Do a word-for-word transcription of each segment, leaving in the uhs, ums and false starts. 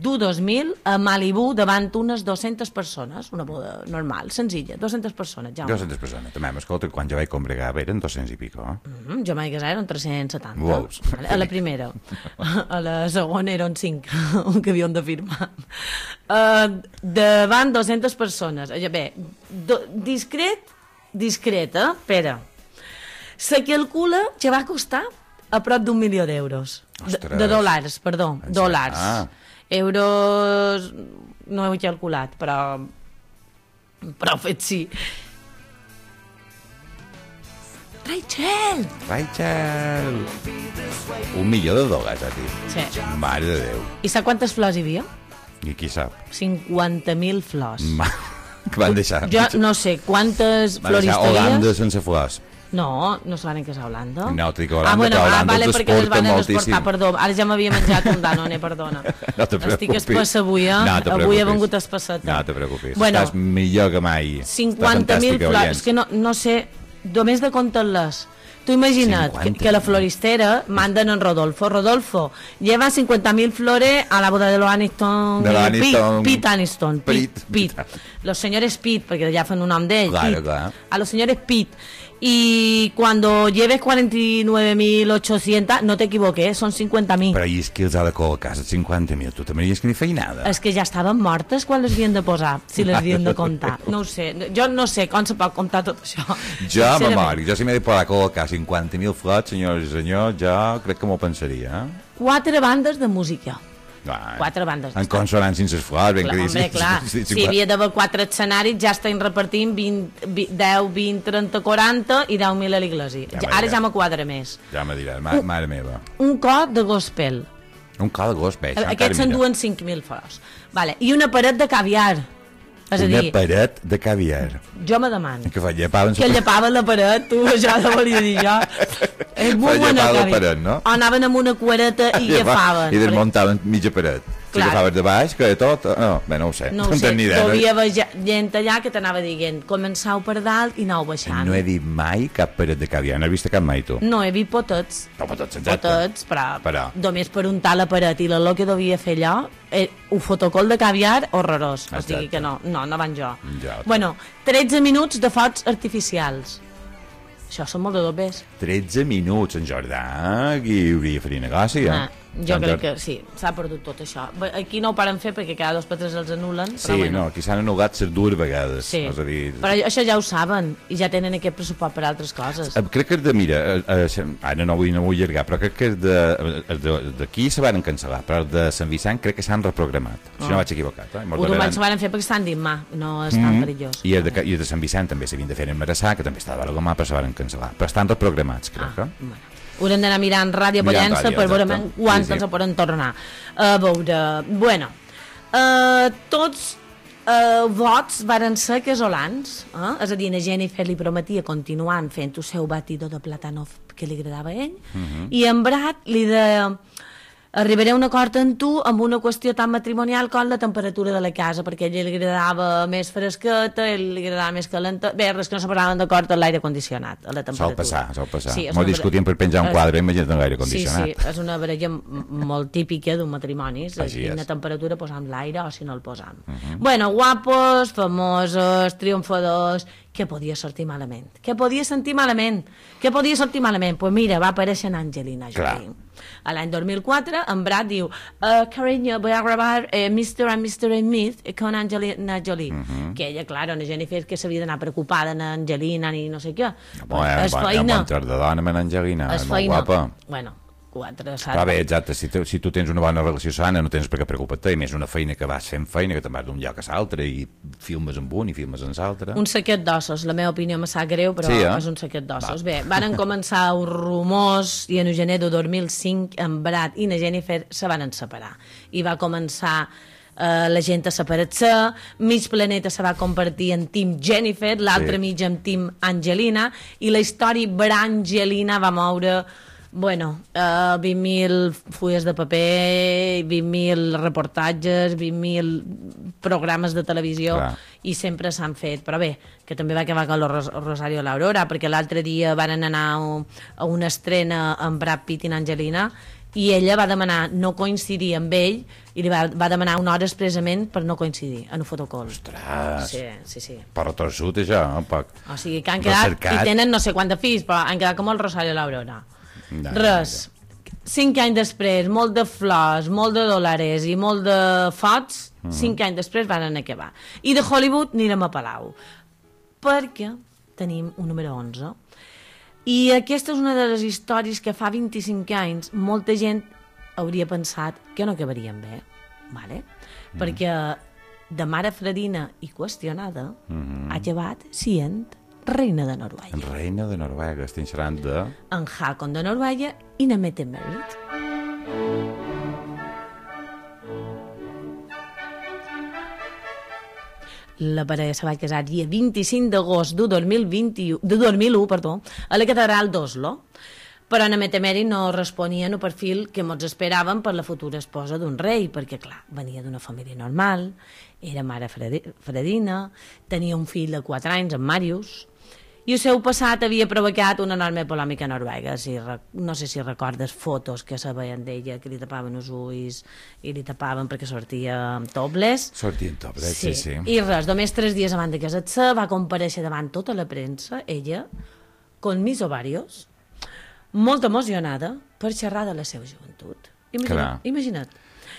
du dos mil a Malibu davant unes dues-centes persones, una boda normal, senzilla, dues-centes persones, Jaume. dues-centes persones, també, m'escolta, quan jo vaig combregar eren dos-cents i pico. Eh? Mm -hmm, jo mai casar eren tres-cents setanta. Vols. A la primera. A la segona eren cinc, que havien de firmar. Uh, davant dues-centes persones. Bé, do, discret, discret, eh? Espera. Se calcula que va costar a prop d'un milió d'euros. De, de dòlars, perdó, dòlars. Ah. Euros no ho he calculat, però però fet sí. Rachel! Rachel! Un milió de dòlars, a ti. Sí. Mare de Déu. I sap quantes flors hi havia? I qui sap? cinquanta mil flors. Ma... Que van deixar... Jo no sé quantes van deixar floristeries... Holanda sense flors. No, no se van casar a Holanda. No, t'ho dic a Holanda, ah, bueno, que Holanda ah, vale, els perquè les van moltíssim. exportar, perdó. Ara ja m'havia menjat un Danone, perdona. No te preocupis. Estic espessa avui, eh? No te preocupis. Avui he vengut espasseta. No te preocupis. Bueno, estàs millor que mai. cinquanta mil flors. És que no, no sé, només de comptar-les. Tu imagina't que, que la floristera manden en Rodolfo. Rodolfo, lleva cincuenta mil flores a la boda de los Aniston. De l'Aniston. Pete Aniston. Pete. Pete. Los señores Pete, perquè ja fan un nom d'ell. Claro, claro. A los señores Pete. Y cuando lleves cuarenta y nueve mil ochocientos, no te equivoques, son cincuenta mil. Però i és que els ha de col·locar cinquanta mil, tu també dius que ni feinada. És que ja estaven mortes quan les havien de posar, si les havien de comptar. No ho sé, jo no sé com se pot comptar tot això. Jo me mori, jo si m'he de poder col·locar cinquanta mil flots, senyors i senyors, jo crec que m'ho pensaria. Eh? Quatre bandes de música. Ah, quatre bandes. En consonants sense flors, ben clar, que home, clar, si hi havia d'haver quatre escenaris, ja estan repartint vint, deu, vint, trenta, quaranta i deu mil a l'església. Ja Ara ja me quadra més. Ja me diràs, ma, mare meva. Un cor de gospel. Un cor de gospel. Aquests s'enduen cinc mil flors. Vale. I una paret de caviar. És a una dir, paret de caviar. Jo me demano. Que fa llepaven... Que llepaven la paret, tu, això de volia dir jo. És molt bona la paret, no? O anaven amb una cuereta i llepaven. I desmuntaven mitja paret. Que llepaven de baix, que de tot... No, bé, no ho sé. No ho sé, devia haver gent allà que t'anava dient començau per dalt i anau baixant. No he dit mai cap paret de caviar, no he vist cap mai, tu. No, he vist potets. No, potets, exacte. Potets, però, però... només per untar la paret i la que devia fer allò, eh, un fotocol de caviar horrorós. O sigui que no, no, no van jo. Ja, bueno, tretze minuts de focs artificials. Això són molt de dobbers. tretze minuts, en Jordà, aquí hi hauria fer negoci, eh? Ah, jo crec que sí, s'ha perdut tot això. Aquí no ho paren fer perquè cada dos per tres els anulen. Sí, bueno. no, aquí s'han anul·lat les dues vegades. Sí, és a dir... però això ja ho saben i ja tenen aquest pressupost per altres coses. Crec que és de, mira, eh, eh, ara no vull, no vull allargar, però crec que és de, d'aquí se van cancel·lar, però de Sant Vicent crec que s'han reprogramat, si oh. no vaig equivocat. Eh? Ho donaran... se van fer perquè estan dins mà, no és tan mm -hmm. perillós. I el de, i el de Sant Vicent també s'havien de fer en Marassà, que també estava a la mà, però se van cancel·lar. Però estan reprogramats, crec. Ah, eh? bueno. Haurem d'anar mirant Ràdio Pollença per veure quan sí, sí. ens poden tornar a veure. Bueno, uh, tots uh, vots varen ser casolans, eh? És a dir, a Jennifer li prometia continuant fent el seu batido de plàtano que li agradava a ell, uh -huh. i en Brad li deia arribaré a un acord amb tu amb una qüestió tan matrimonial com la temperatura de la casa, perquè a ell li agradava més fresqueta, a ell li agradava més calenta. Bé, res que no se posaven d'acord amb l'aire condicionat, a la temperatura. Sol passar, sol passar. Sí, molt discutim per penjar un quadre, imagina't amb l'aire condicionat. Sí, sí, és una baralla molt típica d'un matrimoni, és quina és. temperatura posam l'aire o si no el posam. Uh -huh. Bueno, guapos, famosos, triomfadors... Què podia sortir malament? Què podia sentir malament? Què podia sortir malament? Doncs pues mira, va aparèixer en Angelina Jolie. A l'any dos mil quatre, en Brad diu uh, cariño, voy a grabar eh, mister and mister Smith con Angelina Jolie. Uh -huh. Que ella, clar, una Jennifer que s'havia d'anar preocupada en Angelina ni no sé què. Bon, és bon, feina. Bon tard de dona amb Angelina, és molt guapa. Bueno, quatre, però bé, exacte, si, te, si tu tens una bona relació sana no tens per què preocupar-te, i més una feina que vas fent feina, que te'n vas d'un lloc a l'altre i filmes amb un i filmes amb l'altre. Un saquet d'ossos, la meva opinió me sap greu, però sí, eh? és un saquet d'ossos. Bé, varen començar uns rumors i en el gener de dos mil cinc en Brad i na Jennifer se van separar i va començar Uh, la gent a separar-se, mig planeta se va convertir en Team Jennifer, l'altre sí. mig en Team Angelina, i la història Brangelina va moure bueno, uh, vint mil fulles de paper, vint mil reportatges, vint mil programes de televisió. Clar. I sempre s'han fet, però bé, que també va acabar con el Rosario l'Aurora, perquè l'altre dia van anar a una estrena amb Brad Pitt i Angelina i ella va demanar no coincidir amb ell i li va, va demanar una hora expressament per no coincidir en un fotocall. Ostres! Sí, sí, sí. Però tossut, això, un poc. O sigui, que han quedat, i tenen no sé quant de fills, però han quedat com el Rosario i l'Aurora. No, Res. Cinc anys després, molt de flors, molt de dòlars i molt de fots, mm. cinc anys després van acabar. I de Hollywood anirem a Palau. Perquè tenim un número onze. I aquesta és una de les històries que fa vint-i-cinc anys molta gent hauria pensat que no acabarien bé, vale? Mm. perquè de mare fredina i qüestionada mm-hmm. ha acabat sent reina de Noruega. Reina de Noruega, estem xerrant de... En Håkon de Noruega i na Mette-Marit. La parella se va casar dia vint-i-cinc d'agost de dos mil vint-i-u, de dos mil u, perdó, a la catedral d'Oslo. Però na Mette-Marit no responia en el perfil que ens esperàvem per la futura esposa d'un rei, perquè, clar, venia d'una família normal, era mare fredina, tenia un fill de quatre anys, en Marius, i el seu passat havia provocat una enorme polèmica a Noruega. Si, no sé si recordes fotos que se veien d'ella, que li tapaven els ulls i li tapaven perquè sortia amb topless. Sortia amb topless, sí, sí. I res, només tres dies abans de casar-se va comparèixer davant tota la premsa, ella, con mis ovarios, molt emocionada per xerrar de la seva joventut. Imagina't, imagina't.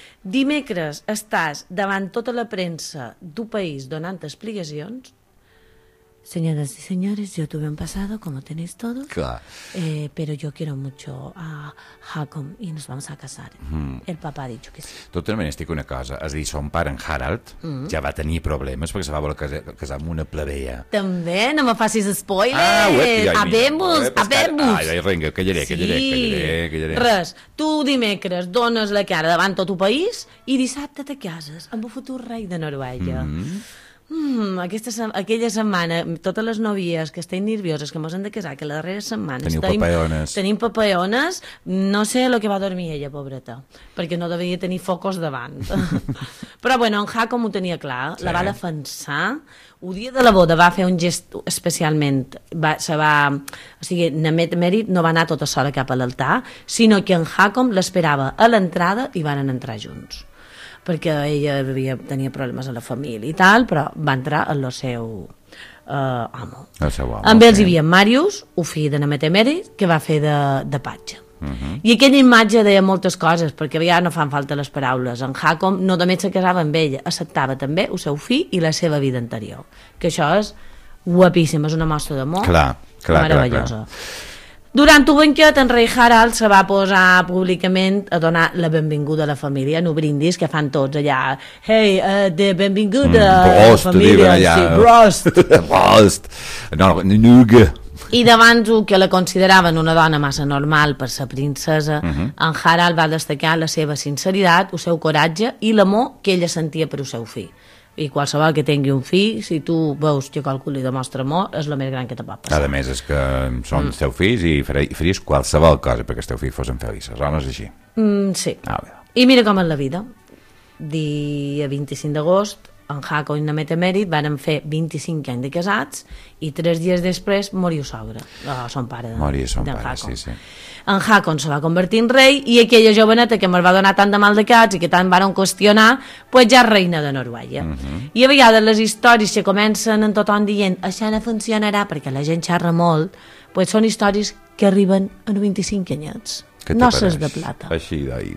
Dimecres estàs davant tota la premsa d'un país donant explicacions. Señoras y señores, yo tuve un pasado, como tenéis todos, claro. eh, pero yo quiero mucho a Håkon y nos vamos a casar. Mm. El papá ha dicho que sí. Tot també n'estic una cosa, és a dir, son pare, en Harald, mm. ja va tenir problemes perquè se va voler casar, casar amb una plebeia. També, no me facis spoilers! Ah, uep, ja, habemos, uep, habemos! Ai, ai, vinga, callaré, sí. callaré, callaré, callaré. Res, tu dimecres dones la cara davant tot el país i dissabte te cases amb el futur rei de Noruega. Mm. Mm, aquesta, aquella setmana, totes les novies que estan nervioses, que mos han de casar, que la darrera setmana Teniu tenim, papayones. tenim papayones, no sé el que va dormir ella, pobreta, perquè no devia tenir focos davant. Però bueno, en Håkon ho tenia clar, sí. La va defensar. El dia de la boda va fer un gest especialment, va, se va, o sigui, na Mette-Marit no va anar tota sola cap a l'altar, sinó que en Håkon l'esperava a l'entrada i van entrar junts, perquè ella havia, tenia problemes a la família i tal, però va entrar en el seu uh, amo. El seu amo. Amb ells hi havia Marius, el fill de na Mette-Marit, que va fer de, de patge. Uh-huh. I aquella imatge deia moltes coses, perquè ja no fan falta les paraules. En Håkon no només se casava amb ella, acceptava també el seu fill i la seva vida anterior. Que això és guapíssim, és una mostra d'amor meravellosa. Clar, clar. Durant el banquet, en rei Harald se va posar públicament a donar la benvinguda a la família, en un brindis que fan tots allà. Hey, uh, de benvinguda mm, a la família. Allà. Sí, brost. Brost. No, nuga. I davant que la consideraven una dona massa normal per ser princesa, uh-huh. en Harald va destacar la seva sinceritat, el seu coratge i l'amor que ella sentia per el seu fill. I qualsevol que tingui un fill, si tu veus que qualcú li demostra amor, és el més gran que te pot passar. A més, és que són mm. teus fills i faries qualsevol cosa perquè els teus fills fossin feliços, o no és així? Mm, sí. Ah, I mira com és la vida. Dia vint-i-cinc d'agost, en Håkon i na Mette-Marit van fer vint-i-cinc anys de casats i tres dies després moria sogre, oh, son pare moria son pare, sí, sí. En Håkon se va convertir en rei i aquella joveneta que ens va donar tant de mal de caps i que tant van qüestionar, pues ja és reina de Noruega. Uh-huh. I a vegades les històries que comencen en tothom dient això no funcionarà perquè la gent xerra molt, pues són històries que arriben a vint-i-cinc anyets, noces de plata. Així d'ahir.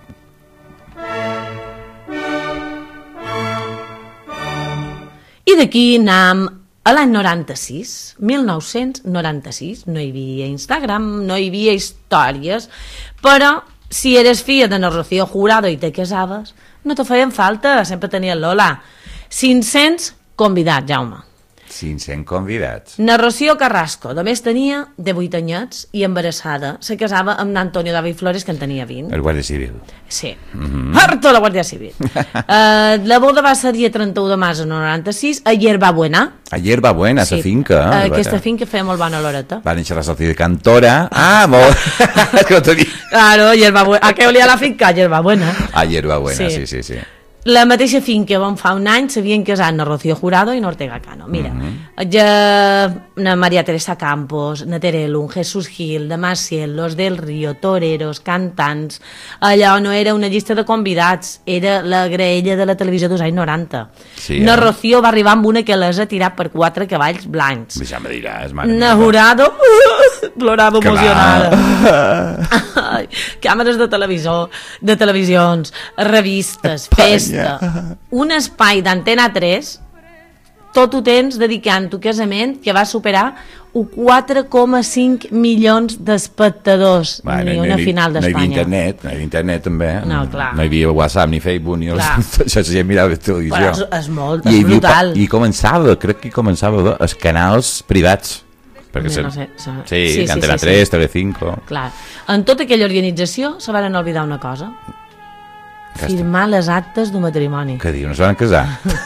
I d'aquí anem a l'any noranta-sis, mil nou-cents noranta-sis, no hi havia Instagram, no hi havia històries, però si eres filla de Rocío Jurado i te casaves, no te feien falta, sempre tenies Lola. cinc-cents convidats, Jaume. cinc-cents convidats. Na Rocío Carrasco, només tenia de vuit anyets i embarassada. Se casava amb Antonio David Flores, que en tenia vint. El Guàrdia Civil. Sí. Mm-hmm. Harto la Guàrdia Civil. uh, la boda va ser dia trenta-u de març del noranta-sis a Hierbabuena. A Hierbabuena, sí. La finca. Uh, aquesta finca feia molt bona oloreta. Va néixer la sortida de Cantora. Ah, molt. És que no t'ho dic. Claro, Hierbabuena. A què volia la finca? Hierbabuena. A Hierbabuena, sí, sí, sí. sí. La mateixa finca on fa un any s'havien casat na Rocío Jurado i na Ortega Cano. Mira, mm-hmm. ja na María Teresa Campos, na Terelum, Jesús Gil, de Maciel, Los del Río, toreros, cantants. Allò no era una llista de convidats, era la graella de la televisió dels anys noranta. Sí, na eh? Rocío va arribar amb una que les ha tirat per quatre cavalls blancs. Ja me diràs, mare. Na Jurado plorava emocionada. Ai, càmeres de televisor, de televisions, revistes, festa, un espai d'Antena tres, tot ho tens dedicant un casament que va superar quatre coma cinc milions d'espectadors. Bueno, ni una no, final d'Espanya. No hi havia internet, no hi havia internet també. No, clar. No hi havia WhatsApp ni Facebook, ni els... això ja mirava televisió. Però és, és molt, és I brutal. I començava, crec que començava els canals privats. Perquè no, no sé, sí, sí, sí, Antena sí, tres, sí. Telecinco... Clar. En tota aquella organització se van oblidar una cosa. Firmar les actes d'un matrimoni. Què diu? No es van casar?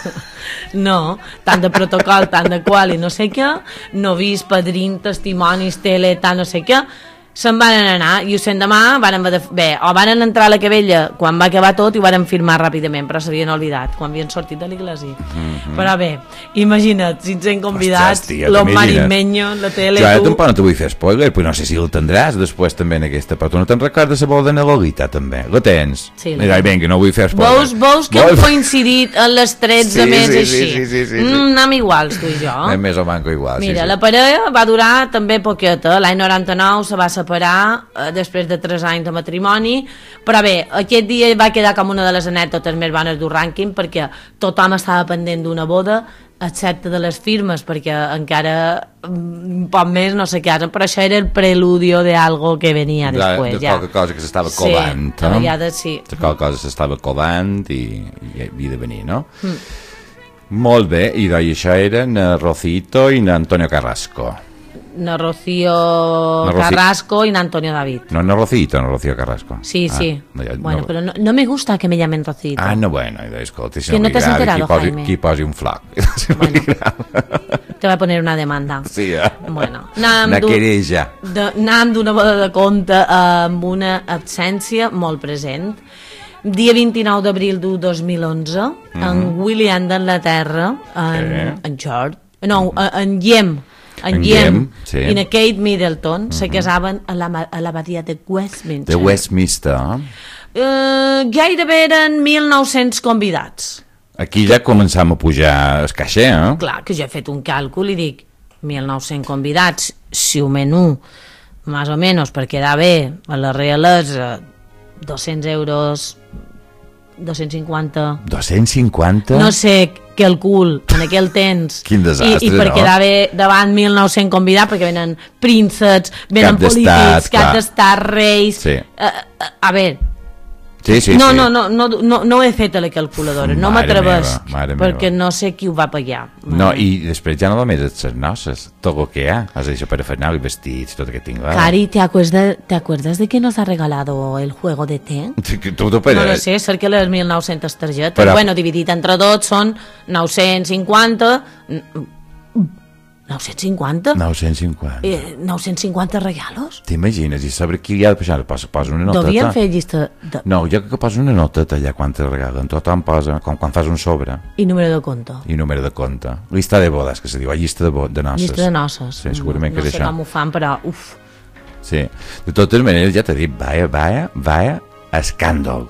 No, tant de protocol, tant de qual i no sé què, novís, padrín, testimonis, tele, tant no sé què, se'n van anar i l'endemà van haver de... Bé, o van entrar a la Cabella quan va acabar tot i ho van firmar ràpidament, però s'havien oblidat quan havien sortit de l'església. Mm-hmm. Però bé, imagina't, si ens hem convidat lo marimeño, la tele... Jo ara tampoc no te vull fer spoiler, però no sé si el tindràs després també en aquesta, però tu no te'n recordes la boda de Lolita també? La tens? Sí, la tens. Vinga, no vull fer spoiler. Veus, veus que hem coincidit en les tretze sí, més sí, així? Sí, sí, sí, sí, sí. Mm, anem iguals, tu i jo. Anem més o manco igual. Mira, sí, sí. La parella va durar també poqueta, l'any noranta-nou se va separar eh, després de tres anys de matrimoni, però bé, aquest dia va quedar com una de les anècdotes més bones d'un rànquing perquè tothom estava pendent d'una boda excepte de les firmes perquè encara un poc més no se casen, però això era el preludio d'algo que venia de, després de ja. qualque cosa que s'estava covant sí, a vegades sí de qualque cosa s'estava covant i, i havia de venir, no? Mm. Molt bé, i doncs això eren Rocito i Antonio Carrasco. Na Rocío no, Carrasco y na Antonio David. No, no Rocito, no Rocío Carrasco. Sí, ah, sí. No, ja, bueno, no... pero no, no me gusta que me llamen Rocito. Ah, no, bueno, escolta, si que no, no t'has enterado, qui posi, Jaime. Qui posi un flac. Si bueno, te va a poner una demanda. Sí, eh? Bueno, una querella. Anàvem d'una boda de compte amb una absència molt present. Dia vint-i-nou d'abril del dos mil onze, mm-hmm. en William d'Anglaterra, en, eh. en George, no, en Guillem, en, en Guillem sí. i en Kate Middleton mm-hmm. se casaven a l'abadia de Westminster. De Westminster. Uh, gairebé eren mil nou-cents convidats. Aquí ja començam a pujar el caixer, eh? Clar, que jo he fet un càlcul i dic mil nou-cents convidats, si ho menú, més o menys, per quedar bé a la realesa, dos-cents euros, dos-cents cinquanta... dos-cents cinquanta? No sé, que el cul, en aquell temps. Quin desastre, I, i per no? quedar bé davant mil nou-cents convidats, perquè venen prínceps, venen cap polítics, cap d'estat, reis... Sí. A, a, a veure... Sí, sí, no, sí. no, no, no, no, no ho he fet a la calculadora, no m'atreveix, perquè no sé qui ho va pagar. No, i després ja no només les noces, tot el que hi ha, has de deixar per fer i vestits, tot el que tinc. Cari, ¿te acuerdas, ¿te acuerdas de que nos ha regalado el juego de té? Tu t'ho peres. No lo sé, sé que les mil nou-centes targetes, però... bueno, dividit entre tots són nou-cents cinquanta... nou-cents cinquanta? nou-cents cinquanta. Eh, nou-cents cinquanta regalos? T'imagines? I saber qui hi ha de passar? Posa, posa una noteta. Devien fer llista... De... No, jo que posa una noteta allà quan te regalen. Tothom posa, com quan fas un sobre. I número de compte. I número de compte. Llista de bodes, que se diu. Llista de, de noces. Llista de noces. Sí, segurament no, que és això. No sé com ho fan, però... Uf. Sí. De totes maneres, ja t'he dit, vaya, vaya, vaya, escàndol.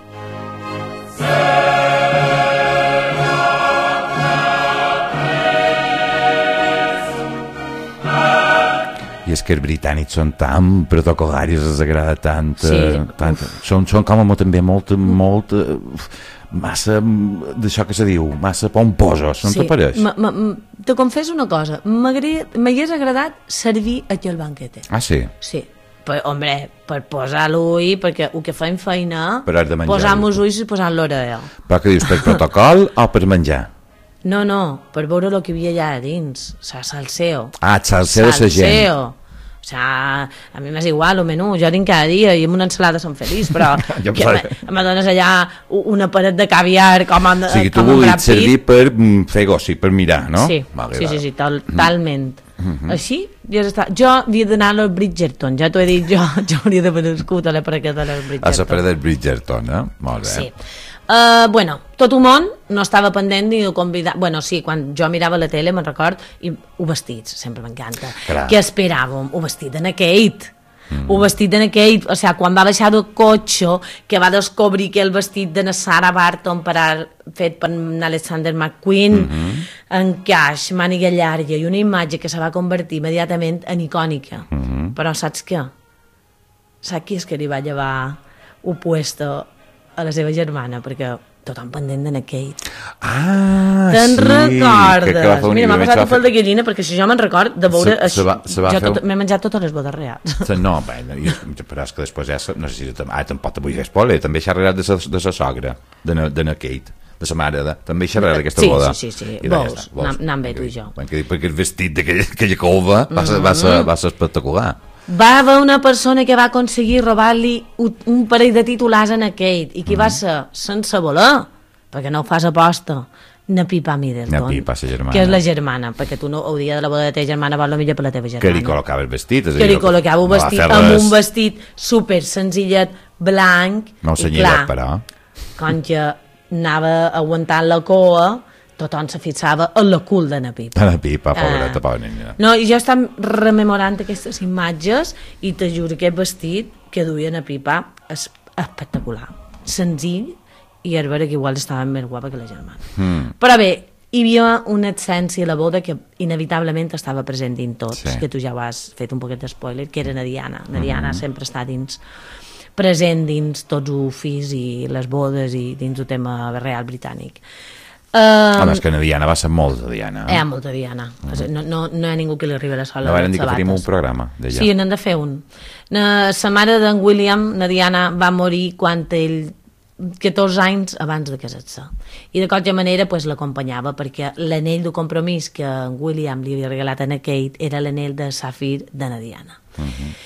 I és que els britànics són tan protocolaris, els agrada tant, sí. tant són, són com a també molt, molt massa d'això que se diu, massa pomposos, no sí. t'apareix? Te confesso una cosa, m'hagués agradat servir aquell banquete. Ah, sí? Sí. Per, hombre, per posar l'ull, perquè el que fem feina, posar posar-nos ulls i posar l'orella. Però què dius, per protocol o per menjar? No, no, per veure el que hi havia allà dins, o sigui, salseo. Ah, salseo de la gent. Salseo. O sigui, a mi m'és igual el menú, jo tinc cada dia i amb una ensalada som feliç, però que me dones allà una paret de caviar com a, o sigui, com tu volies servir per fer gossi, per mirar, no? Sí, vale, sí, vale. sí, sí, totalment. Mm-hmm. Així, ja està. Jo havia d'anar a los Bridgerton, ja t'ho he dit jo, jo hauria d'haver nascut a la parada de los Bridgerton. A la parada del Bridgerton, eh? Molt bé. Sí. Uh, bueno, tot el món no estava pendent ni de convidar... Bueno, sí, quan jo mirava la tele, me'n record, i ho vestits, sempre m'encanta. Què esperàvem? Ho vestit en Kate. Mm. Ho vestit en Kate, o sigui, quan va baixar del cotxe, que va descobrir que el vestit de Sarah Barton per a, fet per Alexander McQueen, mm -hmm. en caix, màniga llarga, i una imatge que se va convertir immediatament en icònica. Mm -hmm. Però saps què? Saps qui és que li va llevar ho puesto a la seva germana? Perquè tothom pendent de Kate. Ah, Te'n sí. recordes? Que que Mira, m'ha passat un fel de gallina, perquè si jo me'n record de veure... Se, se va, se va jo tot, un... m'he menjat totes les bodes reals. No, bé, però és que després ja... No sé si... Ah, tampoc te vull fer spoiler. També s'ha arreglat de sa, de sa sogra, de na, de na Kate, de sa mare. De, també s'ha arreglat d'aquesta sí, boda. Sí, sí, sí. Vols, anant bé tu i jo. Perquè el vestit d'aquella cova va ser, va, ser, va ser espectacular. Va haver una persona que va aconseguir robar-li un parell de titulars a Kate, i qui mm. va ser? Sense voler, perquè no ho fas aposta, na Pipa Middleton, na Pipa, sa germana, que és la germana, perquè tu no, el dia de la boda de la teva germana vas la millor per la teva germana, que li col·locava el vestit, que li col·locava un vestit, no amb un vestit super senzillet, blanc, no i clar, però quan ja anava aguantant la coa, tothom se fixava en la cul de na Pipa. A la Pipa, pobreta, uh, pobra nena. No, i jo estava rememorant aquestes imatges i te juro que aquest vestit que duia na Pipa és espectacular, senzill, i és vera que igual estava més guapa que la germana. Mm. Però bé, hi havia una essència a la boda que inevitablement estava present dins tots, sí. que tu ja ho has fet un poquet d'espoiler, que era na Diana. Na Diana mm -hmm. sempre està dins, present dins tots els ofis i les bodes i dins el tema real britànic. Uh, Home, és que na Diana va ser molt de Diana. Eh, molt de Diana. Mm. No, no, no hi ha ningú que li arribi a la sola. No van dir que faríem un programa d'ella. Sí, n'hem de fer un. Na, sa mare d'en William, na Diana, va morir quan ell catorze anys abans de casar-se. I de qualsevol manera pues, l'acompanyava, perquè l'anell de compromís que en William li havia regalat a na Kate era l'anell de safir de na Diana. Uh -huh.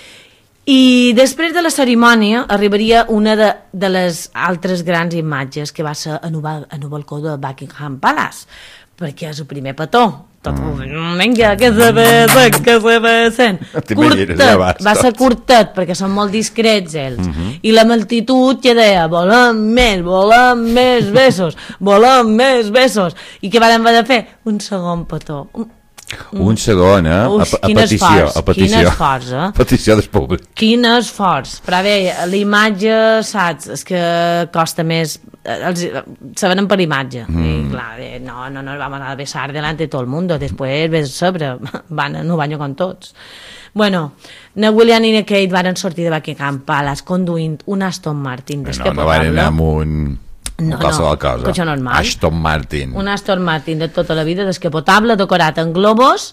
I després de la cerimònia arribaria una de, de les altres grans imatges, que va ser en el balcó de Buckingham Palace, perquè és el primer petó. Tot, mm. Vinga, que se besen, que se besen. Curtet, va ser curtet, perquè són molt discrets ells. Mm -hmm. I la multitud que deia, volem més, volem més besos, volem més besos. I què van haver de fer? Un segon petó. Un, un segon, eh? Ux, a, a petició, a petició. Quin esforç, eh? Petició del públic. Quin esforç. Però bé, l'imatge, saps, és que costa més... Els, se venen per imatge. Mm. I clar, no, no nos vamos a besar delante de todo el mundo. Después, ves sobre, van en un baño con tots. Bueno, na William i na Kate varen sortir de Buckingham Palace conduint un Aston Martin descapotable. No, no varen amb un... No, no, cotxe normal. Aston Martin. Un Aston Martin de tota la vida, descapotable, decorat en globos,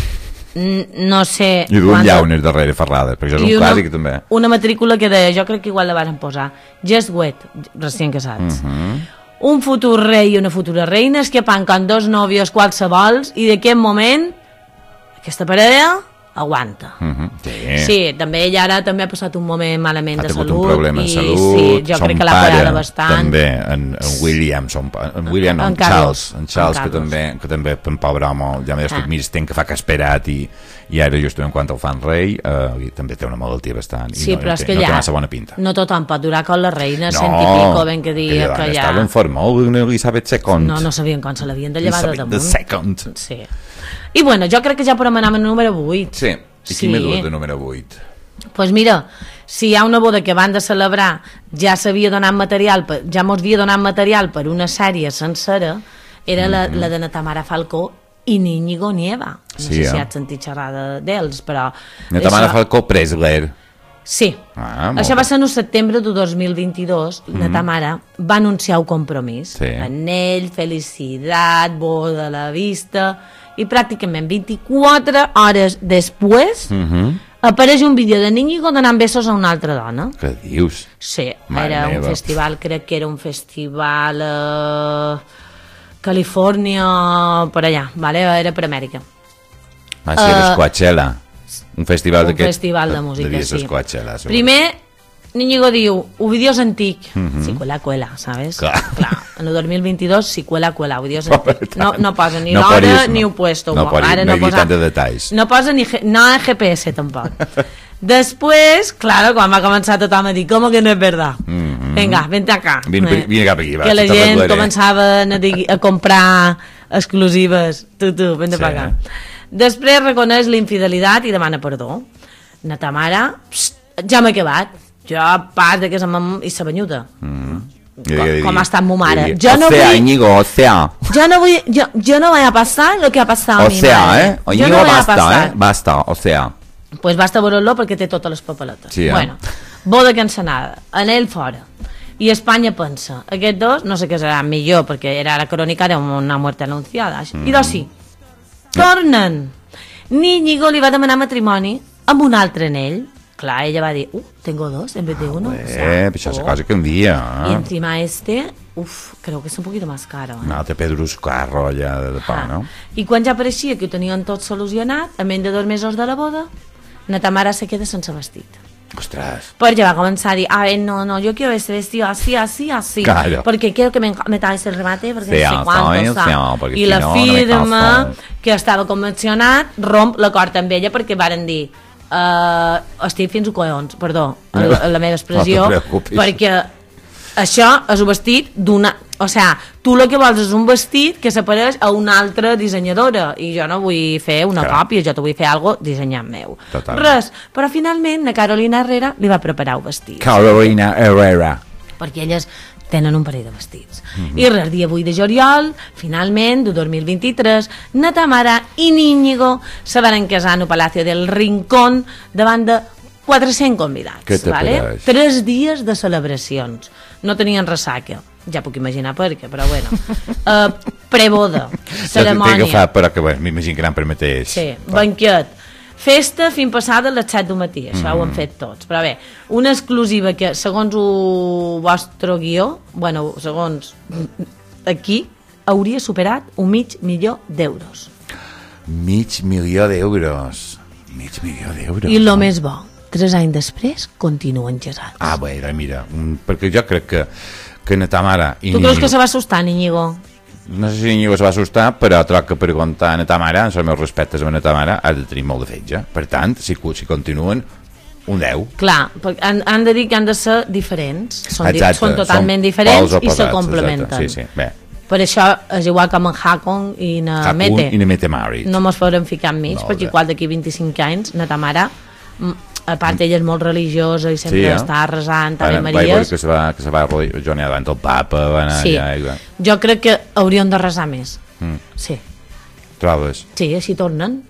no sé... I d'un llaunes darrere ferrades, perquè això és un clàssic també. Una matrícula que deia, jo crec que igual la van posar, Just Wet, recient casats. Uh -huh. Un futur rei i una futura reina escapant con dos nòvios qualsevols, i d'aquest moment aquesta parella aguanta. Uh -huh. Sí. Sí, també ella ara també ha passat un moment malament ha de salut. Ha tingut un problema i, de salut. Sí, jo crec que l'ha parada bastant. També, en, en William, son, en William no, en, en Charles, en Charles en que, també, que també, un pobre home, ja m'he dit, mira, tenc que fa que ha esperat i, i ara justament quan el fan rei, eh, també té una malaltia bastant. Sí, i no, però és no que no ja, té massa bona pinta. No tothom pot durar con la reina, no, cent i pico, ben que dia que ja... Estava en forma, una Elizabeth segona. No, no sabien com se l'havien de llevar de damunt. Elizabeth segona. Sí. I bueno, jo crec que ja podem anar amb el número vuit. Sí. I qui sí. m'he dut de número vuit? Doncs pues mira, si hi ha una boda que van de celebrar, ja s'havia donat material, per, ja mos havia donat material per una sèrie sencera, era mm -hmm. la, la de na Tamara Falcó i Íñigo Nieva. No sí, sé eh? si has sentit xerrada d'ells, però... Na Tamara això... Falcó Presler. Sí. Ah, això va ser en el setembre de dos mil vint-i-dos. Mm -hmm. Na Tamara va anunciar un compromís. Sí. Anell, felicitat, boda a la vista... i pràcticament vint-i-quatre hores després uh -huh. apareix un vídeo de Íñigo donant besos a una altra dona. Què dius? Sí, Mare era meva. un festival, crec que era un festival a Califòrnia, per allà, vale? Era per Amèrica. Ah, sí, era uh, Coachella, un festival, un festival de música, de sí. Coachella, primer, Íñigo diu, el vídeo és antic, uh -huh. si cuela, cuela, ¿sabes? Clar. Clar. En el dos mil veintidós, si cuela, cuela, el vídeo és antic. No, no posa ni no l'hora ni ho puesto. No, pari, Ara no, no posa tant de detalls. No posa ni no G P S, tampoc. Després, claro, quan va començar tothom a dir, com que no és verdad? Uh -huh. vinga, vente acá. Vine, vine cap aquí, va. Que la gent començava a, a comprar exclusives. Tu, tu, vente sí. per acá. Després reconeix la infidelitat i demana perdó. Na ta mare, pst, ja m'he acabat. Jo, a part de que som i sa banyuda. Mm. Com, com ha estat ma mare. Jo no Osea, vull, Íñigo, osea. Yo no voy, yo, yo no voy a pasar lo que ha pasado a mi Osea, madre. eh? Yo Íñigo, no voy a basta, pasar. eh? Basta, osea. Pues basta veure-lo perquè té totes les papeletes. Sí, eh? Bueno, boda cancel·lada, anell fora. I Espanya pensa, aquests dos no sé què serà millor, perquè era la crònica d'una muerte anunciada. Mm. I doncs sí, tornen. Íñigo li va demanar matrimoni amb un altre anell. Clar, ella va dir, uh, tengo dos en vez de uno. Eh, o sea, pues esa oh. cosa canvia. Eh? Y encima este, uff, creo que és un poquito más caro. Eh? Un altre pedruscarro allà de, de pa, no? I quan ja pareixia que ho tenien tot solucionat, a menys de dos mesos de la boda, na ta mare se queda sense vestit. Ostras. Pues ya va a comenzar a decir, a ver, no, no, yo quiero este vestido así, así, así. Claro. Porque quiero que me metáis el remate, porque sí, no sé cuánto, sí, sí, I si la no, firma, no que estava convencionat, romp l'acord amb ella perquè varen dir, uh, estic fins a collons, perdó, la, la meva expressió, no perquè això és un vestit d'una... O sea, tu el que vols és un vestit que s'apareix a una altra dissenyadora i jo no vull fer una Clar. còpia, jo te vull fer algo dissenyat meu. Totalment. Res, però finalment la Carolina Herrera li va preparar un vestit. Carolina Herrera. Perquè elles tenen un parell de vestits. Mm-hmm. I res, el dia vuit de juliol, finalment, de dos mil vint-i-tres, na ta mare i Íñigo se van casar en el Palacio del Rincón davant de quatre-cents convidats. Vale? Tres dies de celebracions. No tenien ressaca. Ja puc imaginar per què, però bueno. Uh, preboda, cerimònia. Fa, però que bueno, m'imagino que anant per mateix. Sí, banquet. Festa fins passada a les set del matí, això mm. ho han fet tots. Però bé, una exclusiva que, segons el vostre guió, bueno, segons aquí, hauria superat un mig milió d'euros. Mig milió d'euros. Mig milió d'euros. I el no? més bo, tres anys després, continuen gesats. Ah, bé, mira, perquè jo crec que que na ta mare... Tu creus Íñigo... que se va assustar, Íñigo? No sé si Íñigo se va assustar, però troc que per contar a na ta mare, els meus respectes a na ta mare, ha de tenir molt de fetge. Per tant, si, si continuen, un deu. Clar, han, han de dir que han de ser diferents. Són, exacte, di són totalment són diferents oposats, i se complementen. Sí, sí, bé. Per això és igual com en Hakon i na Hakon Mete. i na Mete Mari. No mos podrem ficar enmig, perquè igual d'aquí vint-i-cinc anys, na ta mare... a part ella és molt religiosa i sempre sí, eh? està resant Ave Maries. Que se va, que se va religionar davant el papa, va anar sí. allà. I... Jo crec que hauríem de resar més. Mm. Sí. Trobes? Sí, així tornen.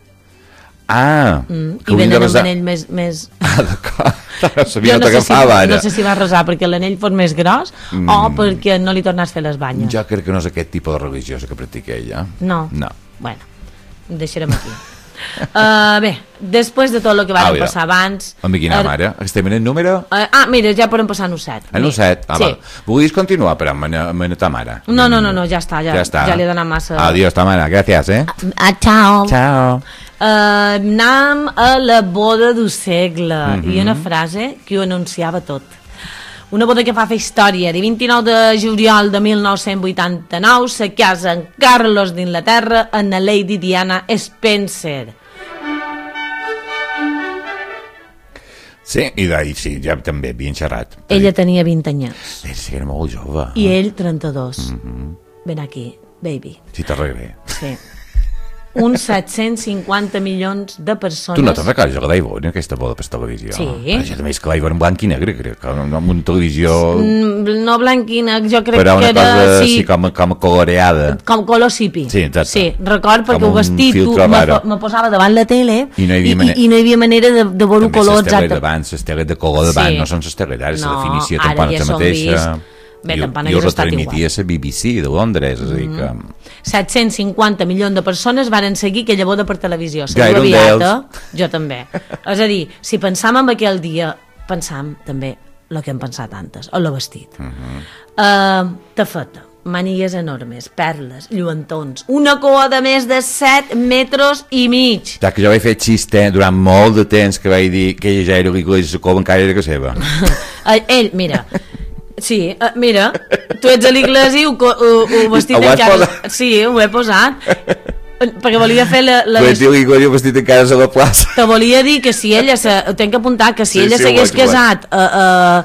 Ah! Mm. I venen amb l'anell més... més... Ah, d'acord. Sabia no no sé si, ara. No sé si va resar perquè l'anell fos més gros mm. o perquè no li tornàs a fer les banyes. Jo crec que no és aquest tipus de religiosa que practica ella. No? No. Bueno, deixarem aquí. Uh, bé, després de tot el que van ah, passar abans... Amb quina uh, mare? Estem en el número? Uh, ah, mira, ja podem passar en el set. En el set? Ah, sí. Volies continuar, però amb, amb ta mare? No, no, no, no ja està, ja, ja, està. Ja li he donat massa... Adiós, ta mare, gràcies, eh? Uh, uh, ciao. Ciao. Uh, anam a la boda del segle, mm -hmm. i una frase que ho anunciava tot. Una boda que fa fer història. El vint-i-nou de juliol de mil nou-cents vuitanta-nou se casen Carlos d'Inglaterra amb la Lady Diana Spencer. Sí, i d'ahir sí, ja també havien xerrat. Ella tenia vint anyets. Ell sí, era molt jove. I ell trenta-dos. Mm -hmm. Ven aquí, baby. Si t'arreglé. Sí. Uns set-cents cinquanta milions de persones... Tu no te'n recordes que la vaig veure, aquesta boda per televisió? Sí. Però jo també és que la vaig veure en blanc i negre, crec, que en una televisió... No blanc i negre, jo crec però que era... Però una cosa sí, sí, com, com coloreada. Com color sipi. Sí, exacte. Sí, record, perquè el vestit tu me, me posava davant la tele i no hi havia, i, manera, i, i no hi havia manera de, de veure un color exacte. També les d'abans, les teles de color d'abans, sí. no són les teles d'ara, no, la definició tampoc ja mateixa... Vist. Bé, jo, jo retransmitia a la B B C de Londres, és a dir que... set-cents cinquanta milions de persones varen seguir aquella boda per televisió. Gaire un d'ells. Jo també. És a dir, si pensam en aquell dia, pensam també el que hem pensat antes, el vestit. Uh -huh. uh, tafeta, manigues enormes, perles, lluentons, una cua de més de set metres i mig. Ja que jo vaig fer xiste durant molt de temps que vaig dir que ella ja era l'Iglésia, la cova encara era que seva. Ell, mira... Sí, uh, mira, tu ets a l'Iglesi i ho, ho, ho vestit ho encara... Sí, ho he posat. Perquè volia fer la... la... Tu ets a l'Iglesi i ho vestit encara a la plaça. Te volia dir que si ella... Se... Ho tenc que apuntar, que si sí, ella s'hagués sí, casat uh, uh,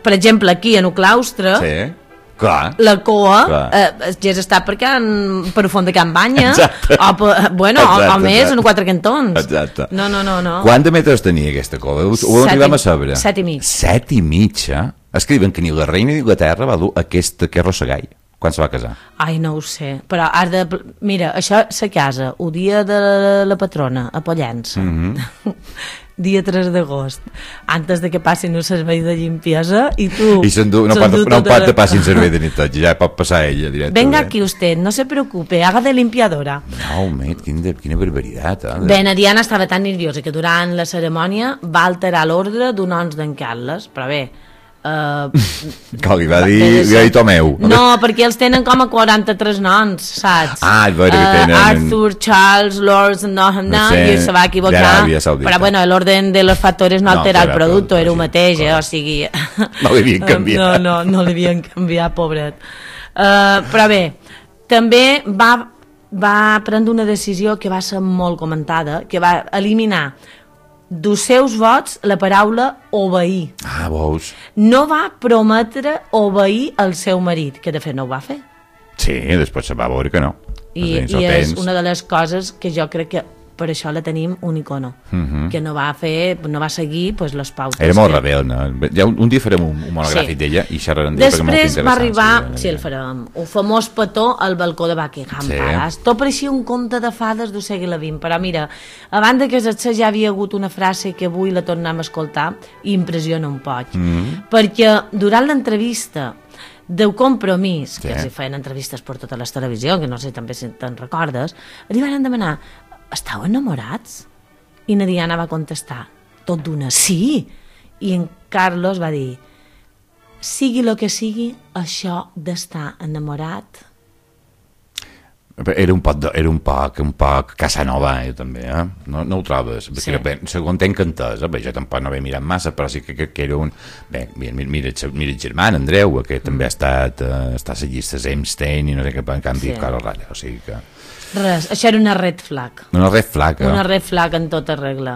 per exemple, aquí en el claustre, sí. Clar, la coa eh, ja està per Can, per font de Can Banya o, per, bueno, exacte, o, o més exacte. En quatre cantons. Exacte. No, no, no, no. Quant de metres tenia aquesta coa? Ho, ho arribem a saber. Set i mig. Set i mig, eh? Escriuen que ni la reina d'Inglaterra va dur aquest, aquest rossegall quan se va casar. Ai, no ho sé, però has de... Mira, això se casa el dia de la patrona, a Pollença. Mm-hmm. Dia tres d'agost, antes de que passin el servei de limpiesa i tu... I s'endú, no, pot, no pot de passin servei de neteja, ja pot passar ella directament. Venga aquí usted, no se preocupe, haga de limpiadora. No, met, quin de, quina barbaritat. Eh? Bé, na Diana estava tan nerviosa que durant la cerimònia va alterar l'ordre d'un ons d'en Carles, però bé... Uh, que li va dir, li va dir Tomeu. No, perquè els tenen com a quaranta-tres noms, saps? Ah, és vera que tenen... Uh, Arthur, Charles, Lords, no, no, no sé, i se va equivocar. Però bueno, l'orden de los factores no, no altera el producte, era el mateix, eh? O sigui... No li havien canviat. No, no, no li havien canviat, pobret. Uh, però bé, també va, va prendre una decisió que va ser molt comentada, que va eliminar dels seus vots la paraula obeir. Ah, veus? No va prometre obeir al seu marit, que de fet no ho va fer. Sí, després se va veure que no. I, i és una de les coses que jo crec que per això la tenim un icono, uh-huh. que no va fer, no va seguir pues, les pautes. Era molt que... rebel, no? Ja un, un dia farem un, un monogràfic sí. d'ella i xerrarem d'ella perquè és molt interessant. Després va arribar, sí, el farem, un famós petó al balcó de Buckingham sí. Palace. Tot pareixia un conte de fades del segle vint, però mira, abans de casar-se ja havia hagut una frase que avui la tornem a escoltar i impressiona un poc, mm. perquè durant l'entrevista del Compromís, sí. que els feien entrevistes per totes les televisions, que no sé també si te'n recordes, li van demanar estàu enamorats? I na Diana va contestar tot d'una, sí, i en Carlos va dir sigui el que sigui, això d'estar enamorat era un poc, era un poc, un poc Casanova, eh, també, eh? No, no ho trobes? Sí. Era, bé, segon tenc entesa, bé, jo tampoc no havia mirat massa, però sí que, que, que era un... Bé, mira, mira, mira el germà, Andreu, que també ha estat, eh, està a la llista Einstein i no sé què, en canvi, sí. Coses rares, o sigui que... Res, això era una red flag. Una red flag, eh? Una red flag en tota regla.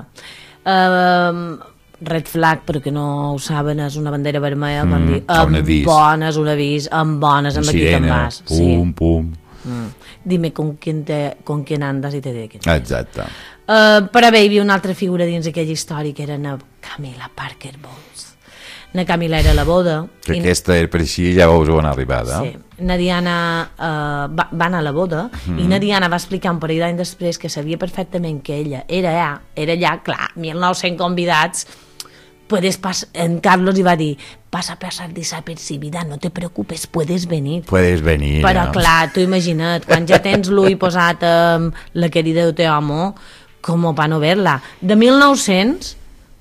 Uh, red flag, perquè no ho saben, és una bandera vermella, mm, com dir, amb bones, un avís, amb bones, amb aquí te'n vas. Pum, sí. pum. Mm. Dime con quién, te, con quién andas i te diré quién. Exacte. Uh, però bé, hi havia una altra figura dins aquella història que era na Camila Parker Bowles. Na Camila era la boda. Que aquesta per així ja veus on ha arribat, eh? Sí. Na Diana uh, va, va anar a la boda mm. i na Diana va explicar un parell d'anys després que sabia perfectament que ella era allà, era allà, clar, mil nou-cents convidats. Puedes pas en Carlos li va dir vas a pasar desapercibida, no te preocupes, puedes venir. Puedes venir. Però no? clar, tu imagina't, quan ja tens l'ull posat amb la querida de te amo, com va no ver-la? De mil nou-cents,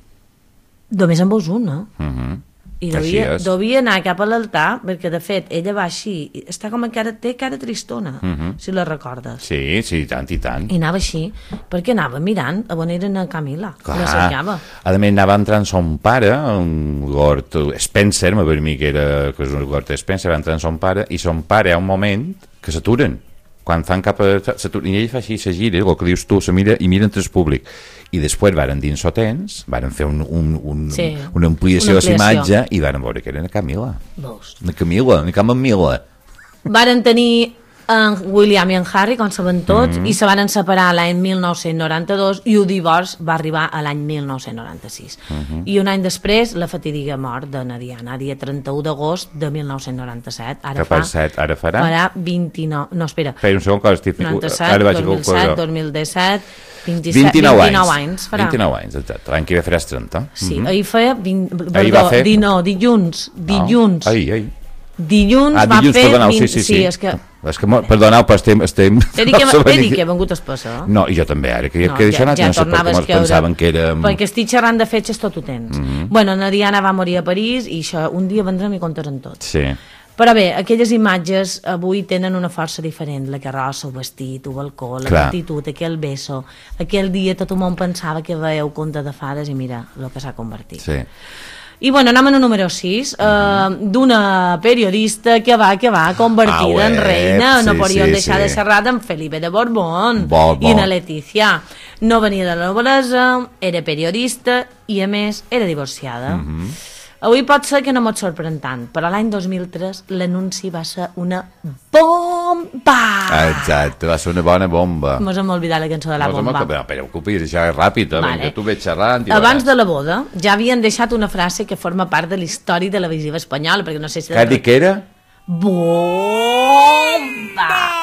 només en veus un, no? Uh -huh. I devia, devia anar cap a l'altar, perquè de fet ella va així, està com encara té cara tristona, uh -huh. si la recordes. Sí, sí, tant i tant. I anava així, perquè anava mirant a on era na Camila, clar. La cercava. A més anava entrant son pare, un Lord Spencer, per mi que era que és un Lord Spencer, va entrant son pare, i son pare a un moment que s'aturen, quan fan cap a... i ell fa així, se gira, el que dius tu, se mira i mira entre el públic. I després varen dins sotens, varen fer un, un, un, sí, una ampliació de la imatge i varen veure que era na Camila. Veus? Na Camila, na Camila. Varen tenir en William i en Harry, com saben tots, mm-hmm. i se van separar l'any mil nou-cents noranta-dos i el divorci va arribar a l'any mil nou-cents noranta-sis. Mm-hmm. I un any després, la fatídica mort de na Diana, dia trenta-u d'agost de mil nou-cents noranta-set. Ara que fa, per set, ara farà? Farà vint-i-nou... No, espera. Feia un segon que estic... noranta-set, dos mil set, dos mil disset... vint-i-set, vint-i-nou, vint-i-nou anys farà. vint-i-nou anys, exacte. L'any que ve faràs trenta. Sí, mm-hmm. ahir feia... vint, perdó, fer... dinou, dilluns, dilluns. Oh, ahir, ahir. Dilluns ah, va dilluns, fer... perdoneu, vint... sí, sí, sí. sí és que... És que, perdoneu, però estem... estem he dit que, no he dit que he vengut espessa. No, i jo també, ara, que, no, que això ja, no, ja no sé per com es pensaven que era... Perquè estic xerrant de fetges tot ho tens. Mm-hmm. Bueno, na Diana va morir a París i això, un dia vendrem i contarem tot. Sí. Però bé, aquelles imatges avui tenen una força diferent, la carrossa, el vestit, el balcó, la actitud, aquell beso. Aquell dia tot el món pensava que veieu conte de fades i mira el que s'ha convertit. Sí. I bueno, anem al número sis, mm-hmm. eh, d'una periodista que va que va convertida ah, en reina, sí, no podíem sí, deixar sí. de xerrar amb Felipe de Borbón bo, bo. i na Letícia. No venia de la noblesa, era periodista i a més era divorciada. Mm-hmm. Avui pot ser que no mos sorprèn tant, però l'any dos mil tres l'anunci va ser una bomba! Exacte, va ser una bona bomba. Mos hem oblidat la cançó de la bomba. No et preocupis, això és ràpid, vale. Que tu veig xerrant... Abans de la boda ja havien deixat una frase que forma part de la història televisiva espanyola, perquè no sé si... Què ha dit que era? Bomba!